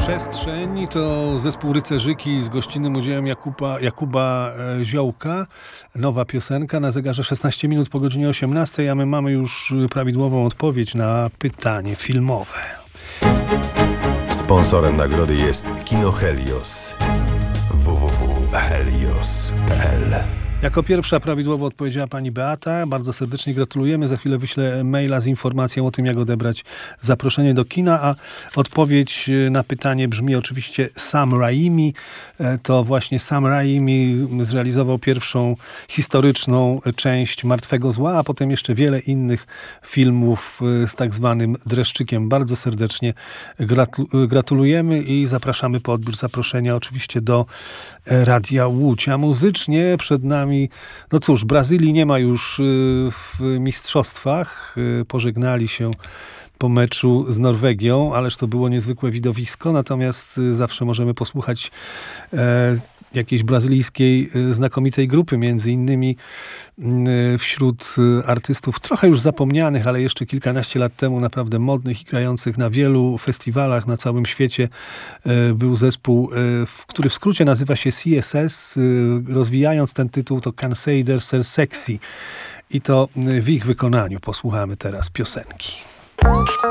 Przestrzeń to zespół Rycerzyki z gościnnym udziałem Jakuba Ziołka. Nowa piosenka na zegarze 16 minut po godzinie 18, a my mamy już prawidłową odpowiedź na pytanie filmowe. Sponsorem nagrody jest Kino Helios. www.helios.pl. Jako pierwsza prawidłowo odpowiedziała pani Beata. Bardzo serdecznie gratulujemy. Za chwilę wyślę maila z informacją o tym, jak odebrać zaproszenie do kina, a odpowiedź na pytanie brzmi oczywiście Sam Raimi. To właśnie Sam Raimi zrealizował pierwszą historyczną część Martwego Zła, a potem jeszcze wiele innych filmów z tak zwanym dreszczykiem. Bardzo serdecznie gratulujemy i zapraszamy po odbiór zaproszenia oczywiście do Radia Łódź. A muzycznie przed nami, no cóż, Brazylii nie ma już w mistrzostwach. Pożegnali się po meczu z Norwegią, ależ to było niezwykłe widowisko. Natomiast zawsze możemy posłuchać jakiejś brazylijskiej znakomitej grupy, między innymi wśród artystów trochę już zapomnianych, ale jeszcze kilkanaście lat temu naprawdę modnych i grających na wielu festiwalach na całym świecie. Był zespół, który w skrócie nazywa się CSS. Rozwijając ten tytuł, to Cansei de Ser Sexy. I to w ich wykonaniu posłuchamy teraz piosenki.